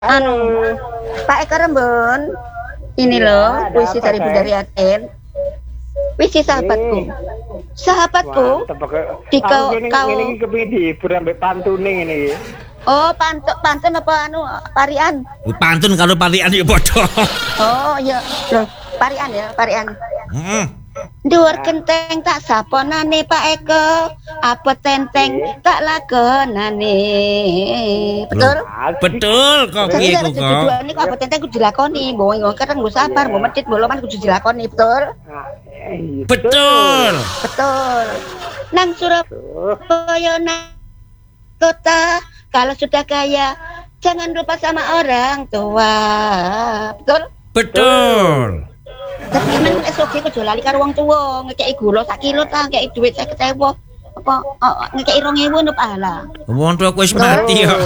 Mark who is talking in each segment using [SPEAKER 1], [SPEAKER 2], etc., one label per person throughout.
[SPEAKER 1] Anu, Pak Eka Rembon, ini loh puisi dari Budari Aten. Puisi sahabatku. Sahabatku, di kau
[SPEAKER 2] ini kepidi berambek pantun ini.
[SPEAKER 1] Oh, pantun apa anu parian?
[SPEAKER 3] Pantun kalau parian ya bodoh.
[SPEAKER 1] Oh iya, loh parian ya, parian. Dhuwur genteng tak saponane Pak Eko, apa tenteng tak lakonane. Betul?
[SPEAKER 3] Betul kok piye kok.
[SPEAKER 1] Ini kok apa tenteng kudu dilakoni, mbok kadang nggo sabar, mbok medhit mbok loman kudu dilakoni, betul?
[SPEAKER 3] Betul.
[SPEAKER 1] Betul. Nang Surabaya nang kota, kalau sudah kaya jangan lupa sama orang tua. Betul?
[SPEAKER 3] Betul.
[SPEAKER 1] Tapi men SOG kudu lali karo wong tuwa, ngekeki gula sak kilo ta, ngekeki dhuwit 50.000. Apa ngekeki 2.000 ono pahala.
[SPEAKER 3] Wong tua aku wis mati ya.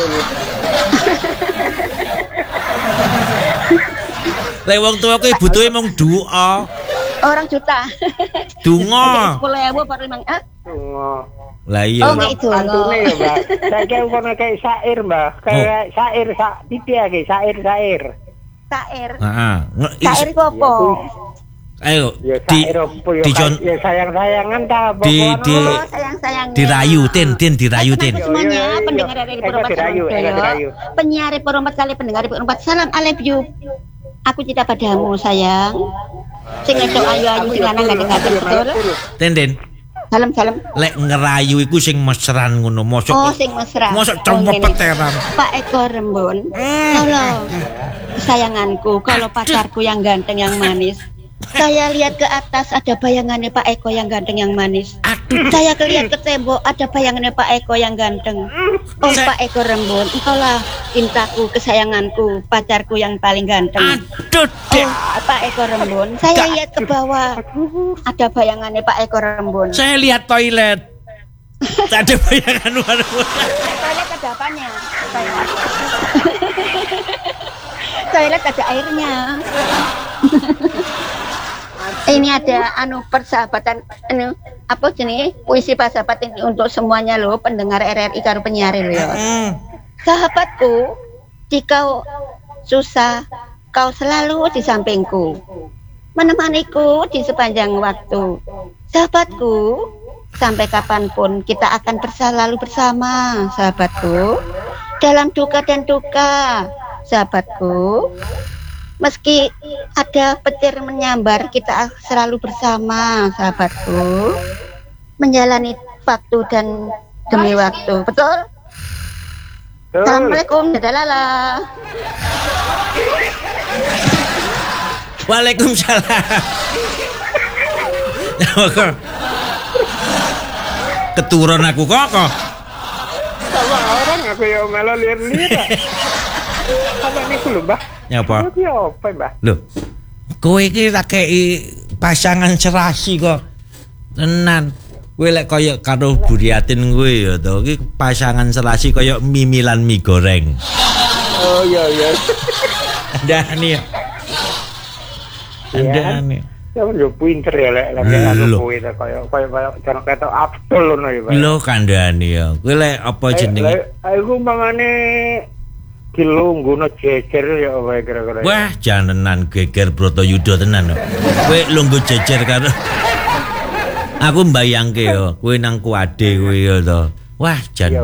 [SPEAKER 3] Lek wong tua aku butuhe mung doa.
[SPEAKER 1] Orang juta.
[SPEAKER 3] Donga.
[SPEAKER 1] 10.000 apa rimang?
[SPEAKER 3] Lah iya.
[SPEAKER 1] Oh, gitu.
[SPEAKER 2] Pantune ya, Mbak. Saiki ono kayak syair, Mbak. Kayak syair sak titik syair.
[SPEAKER 1] Sair.
[SPEAKER 3] Heeh.
[SPEAKER 1] Sair ku apa?
[SPEAKER 3] Ayo
[SPEAKER 2] Ya syair opo ya sayang-sayangan ta apa?
[SPEAKER 1] Sayang-sayang.
[SPEAKER 3] Dirayu tin dirayu tin.
[SPEAKER 1] Semuanya pendengar dari Purwokerto. Penyiar Purwokerto kali pendengar Purwokerto. Salam I love you. Aku cinta padamu sayang. Sing wedok ayu-ayu sing lanang ganteng-ganteng betul.
[SPEAKER 3] Tin.
[SPEAKER 1] Salam.
[SPEAKER 3] Lek ngerayu iku sing mesran ngono mosok.
[SPEAKER 1] Oh, sing mesra.
[SPEAKER 3] Mosok cowok peteran.
[SPEAKER 1] Pak Eko Rembon. Halo. Kesayanganku, kalau pacarku yang ganteng yang manis. Saya lihat ke atas ada bayangannya Pak Eko yang ganteng yang manis. Saya lihat ke tembok ada bayangannya Pak Eko yang ganteng. Oh Pak Eko Rembon, engkaulah cintaku, kesayanganku, pacarku yang paling ganteng.
[SPEAKER 3] Aduh,
[SPEAKER 1] oh, Pak Eko Rembon, saya lihat ke bawah ada bayangannya Pak Eko Rembon.
[SPEAKER 3] Saya lihat toilet. Tak ada bayangan
[SPEAKER 1] Toilet ada apanya? Toilet ada airnya. Ini ada persahabatan apa jenis puisi persahabat ini untuk semuanya loh pendengar RRI karo penyiar loh ya. Sahabatku, jika susah kau selalu di sampingku, menemaniku di sepanjang waktu. Sahabatku, sampai kapanpun kita akan selalu bersama, sahabatku, dalam duka dan duka, sahabatku. Meski ada petir menyambar, kita selalu bersama, sahabatku, menjalani waktu dan demi waktu. Betul? Assalamualaikum, dadah lala.
[SPEAKER 3] Waalaikumsalam. Keturun aku kok.
[SPEAKER 2] Sama orang aku ya malah lihat-lihat. Apa niku lho, Mbah?
[SPEAKER 3] Ya apa?
[SPEAKER 2] Ya apa, Mbah?
[SPEAKER 3] Lho. Kowe iki tak kei pasangan serasi kok. Tenan. Kowe lek kaya karo Buriatin kowe ya to. Iki pasangan serasi kaya mimilan mie goreng.
[SPEAKER 2] Oh iya.
[SPEAKER 3] Andane ya. Andane.
[SPEAKER 2] Ya yo pinter ya lek anu kowe kaya jan ketok Abdul ngono ya, Pak.
[SPEAKER 3] Lho kandhane ya. Kowe lek apa jenenge?
[SPEAKER 2] Aku mangane dilungguhno jejer ya wae kira-kira.
[SPEAKER 3] Wah, janenan geger Bratayuda tenan. Kowe lungguh jejer karo aku mbayangke ya, kowe nang kuade kowe ya to. Wah, jan.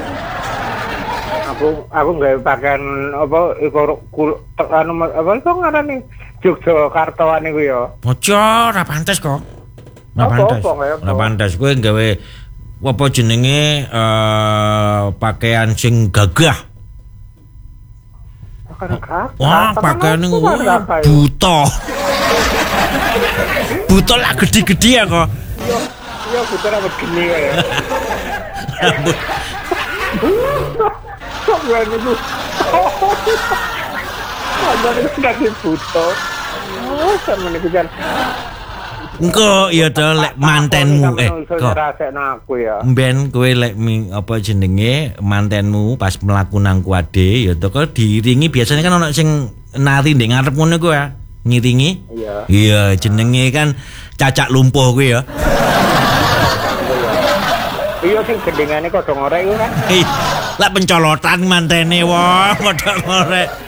[SPEAKER 3] Aku
[SPEAKER 2] gawe pakaian apa iku anu apa iku ngarani Yogyakarta niku ya.
[SPEAKER 3] Aja ora pantes kok. Ora pantes kowe gawe apa jenenge pakaian sing gagah. Wah, pakaian ini buta. Buta lah gede-gede ya kok.
[SPEAKER 2] Iya, buta rambut gini ya.
[SPEAKER 3] Rambut.
[SPEAKER 2] Kok gue itu? Ada itu kasih buta. Oh, sama nih kan.
[SPEAKER 3] Engko ya to lek mantenmu kok.
[SPEAKER 2] Aku ya.
[SPEAKER 3] Mben kowe lek apa jenenge mantenmu pas mlaku nang kuade ya to kok diiringi biasanya kan ono sing nari ndek ngarep ngono kuwi ya. Ngiringi?
[SPEAKER 2] Iya.
[SPEAKER 3] Iya, jenenge kan cacak lumpuh kuwi ya.
[SPEAKER 2] Iya sing gendengane kodho ngorek iku kan.
[SPEAKER 3] Lah pencolotan mantene wong kodho ngorek.